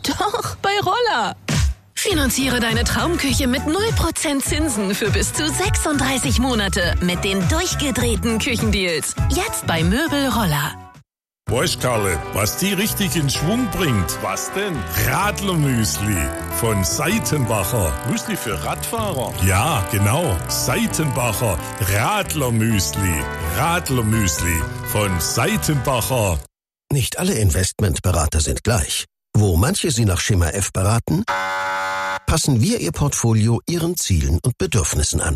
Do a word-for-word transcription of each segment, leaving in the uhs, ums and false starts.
Doch, bei Roller. Finanziere deine Traumküche mit null Prozent Zinsen für bis zu sechsunddreißig Monate mit den durchgedrehten Küchendeals. Jetzt bei Möbel Roller. Weißt Karle, was die richtig in Schwung bringt? Was denn? Radlermüsli von Seitenbacher. Müsli für Radfahrer? Ja, genau. Seitenbacher Radlermüsli. Radlermüsli von Seitenbacher. Nicht alle Investmentberater sind gleich. Wo manche Sie nach Schema F beraten, passen wir Ihr Portfolio Ihren Zielen und Bedürfnissen an.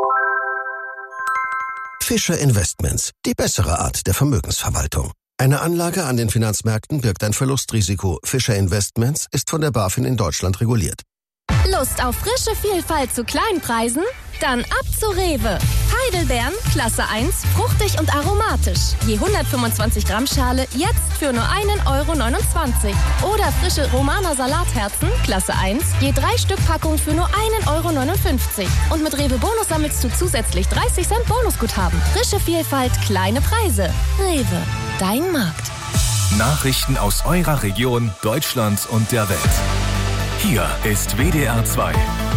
Fischer Investments, die bessere Art der Vermögensverwaltung. Eine Anlage an den Finanzmärkten birgt ein Verlustrisiko. Fischer Investments ist von der BaFin in Deutschland reguliert. Lust auf frische Vielfalt zu Kleinpreisen? Dann ab zu Rewe. Heidelbeeren, Klasse eins, fruchtig und aromatisch. Je hundertfünfundzwanzig Gramm Schale jetzt für nur einen Euro neunundzwanzig. Oder frische Romaner Salatherzen, Klasse eins, je drei Stück Packung für nur einen Euro neunundfünfzig. Und mit Rewe Bonus sammelst du zusätzlich dreißig Cent Bonusguthaben. Frische Vielfalt, kleine Preise. Rewe, dein Markt. Nachrichten aus eurer Region, Deutschland und der Welt. Hier ist W D R zwei.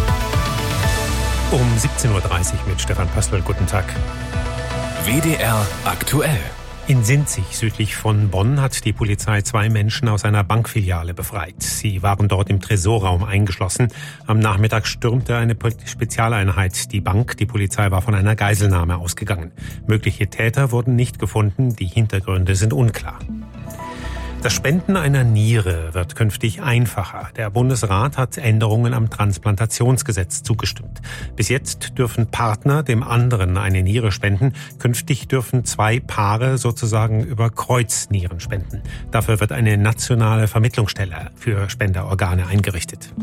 Um siebzehn Uhr dreißig mit Stefan Pastel. Guten Tag. W D R aktuell. In Sinzig, südlich von Bonn, hat die Polizei zwei Menschen aus einer Bankfiliale befreit. Sie waren dort im Tresorraum eingeschlossen. Am Nachmittag stürmte eine Spezialeinheit die Bank. Die Polizei war von einer Geiselnahme ausgegangen. Mögliche Täter wurden nicht gefunden. Die Hintergründe sind unklar. Das Spenden einer Niere wird künftig einfacher. Der Bundesrat hat Änderungen am Transplantationsgesetz zugestimmt. Bis jetzt dürfen Partner dem anderen eine Niere spenden. Künftig dürfen zwei Paare sozusagen über Kreuz Nieren spenden. Dafür wird eine nationale Vermittlungsstelle für Spenderorgane eingerichtet.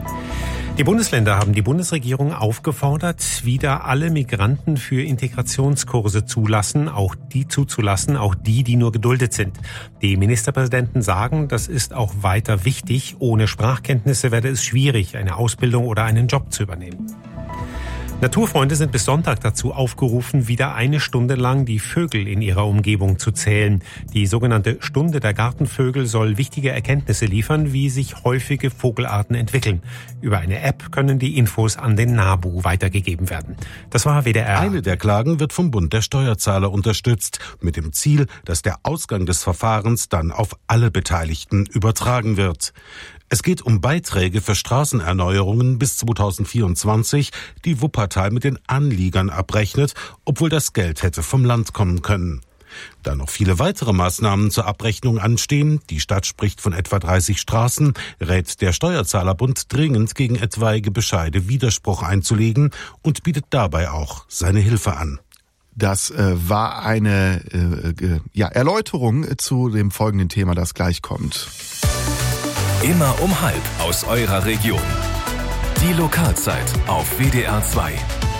Die Bundesländer haben die Bundesregierung aufgefordert, wieder alle Migranten für Integrationskurse zulassen, auch die zuzulassen, auch die, die nur geduldet sind. Die Ministerpräsidenten sagen, das ist auch weiter wichtig. Ohne Sprachkenntnisse werde es schwierig, eine Ausbildung oder einen Job zu übernehmen. Naturfreunde sind bis Sonntag dazu aufgerufen, wieder eine Stunde lang die Vögel in ihrer Umgebung zu zählen. Die sogenannte Stunde der Gartenvögel soll wichtige Erkenntnisse liefern, wie sich häufige Vogelarten entwickeln. Über eine App können die Infos an den NABU weitergegeben werden. Das war W D R. Eine der Klagen wird vom Bund der Steuerzahler unterstützt, mit dem Ziel, dass der Ausgang des Verfahrens dann auf alle Beteiligten übertragen wird. Es geht um Beiträge für Straßenerneuerungen bis zweitausendvierundzwanzig, die Wuppertal mit den Anliegern abrechnet, obwohl das Geld hätte vom Land kommen können. Da noch viele weitere Maßnahmen zur Abrechnung anstehen, die Stadt spricht von etwa dreißig Straßen, rät der Steuerzahlerbund dringend gegen etwaige Bescheide Widerspruch einzulegen und bietet dabei auch seine Hilfe an. Das äh, war eine äh, ja, Erläuterung zu dem folgenden Thema, das gleich kommt. Immer um halb aus eurer Region. Die Lokalzeit auf W D R zwei.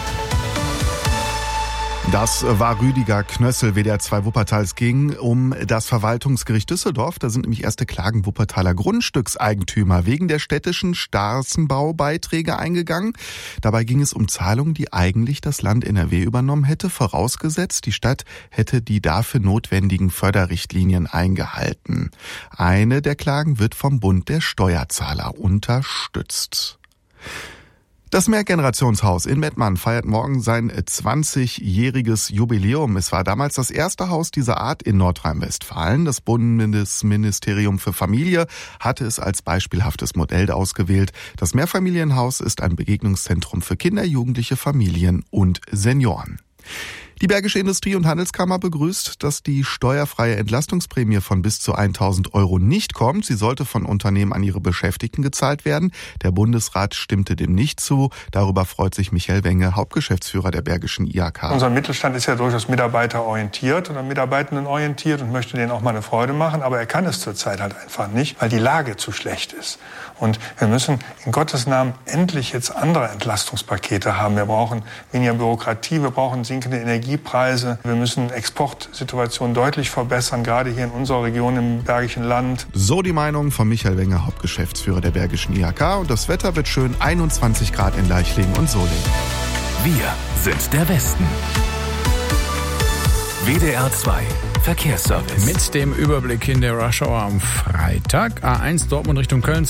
Das war Rüdiger Knössel, W D R zwei Wuppertal. Es ging um das Verwaltungsgericht Düsseldorf. Da sind nämlich erste Klagen Wuppertaler Grundstückseigentümer wegen der städtischen Straßenbaubeiträge eingegangen. Dabei ging es um Zahlungen, die eigentlich das Land N R W übernommen hätte, vorausgesetzt, die Stadt hätte die dafür notwendigen Förderrichtlinien eingehalten. Eine der Klagen wird vom Bund der Steuerzahler unterstützt. Das Mehrgenerationshaus in Mettmann feiert morgen sein zwanzigjähriges Jubiläum. Es war damals das erste Haus dieser Art in Nordrhein-Westfalen. Das Bundesministerium für Familie hatte es als beispielhaftes Modell ausgewählt. Das Mehrfamilienhaus ist ein Begegnungszentrum für Kinder, Jugendliche, Familien und Senioren. Die Bergische Industrie- und Handelskammer begrüßt, dass die steuerfreie Entlastungsprämie von bis zu tausend Euro nicht kommt. Sie sollte von Unternehmen an ihre Beschäftigten gezahlt werden. Der Bundesrat stimmte dem nicht zu. Darüber freut sich Michael Wenge, Hauptgeschäftsführer der Bergischen I H K. Unser Mittelstand ist ja durchaus mitarbeiterorientiert oder mitarbeitendenorientiert und möchte denen auch mal eine Freude machen. Aber er kann es zurzeit halt einfach nicht, weil die Lage zu schlecht ist. Und wir müssen in Gottes Namen endlich jetzt andere Entlastungspakete haben. Wir brauchen weniger Bürokratie, wir brauchen sinkende Energie. Preise. Wir müssen Exportsituationen deutlich verbessern, gerade hier in unserer Region im Bergischen Land. So die Meinung von Michael Wenger, Hauptgeschäftsführer der Bergischen I H K. Und das Wetter wird schön, einundzwanzig Grad in Leichlingen und Solingen. Wir sind der Westen. W D R zwei Verkehrsservice. Mit dem Überblick in der Rush Hour am Freitag. A eins Dortmund Richtung Köln.